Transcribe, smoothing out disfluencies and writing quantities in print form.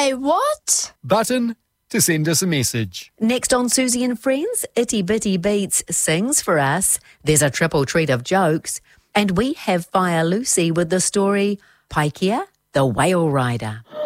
Say what? button to send us a message. Next on Susie and Friends, Itty Bitty Beats sings for us. There's a triple treat of jokes. And we have Fire Lucy with the story Paikea, the Whale Rider.